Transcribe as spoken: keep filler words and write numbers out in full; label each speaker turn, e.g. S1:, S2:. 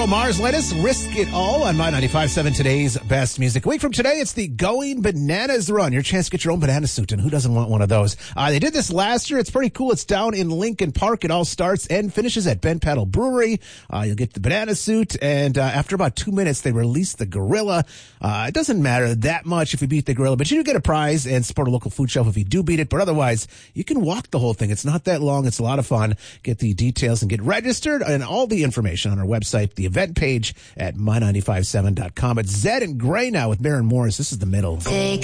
S1: Bruno Mars, let us risk it all on My ninety-five point seven, today's best music. A week from today, it's the Going Bananas Run. Your chance to get your own banana suit, and who doesn't want one of those? Uh, they did this last year. It's pretty cool. It's down in Lincoln Park. It all starts and finishes at Ben Paddle Brewery. Uh, you'll get the banana suit, and uh, after about two minutes, they release the gorilla. Uh, it doesn't matter that much if you beat the gorilla, but you do get a prize and support a local food shelf if you do beat it. But otherwise, you can walk the whole thing. It's not that long. It's a lot of fun. Get the details and get registered, and all the information on our website, the event page at my ninety-five point seven dot com. It's Zed and Gray now with Maren Morris. This is The Middle. Take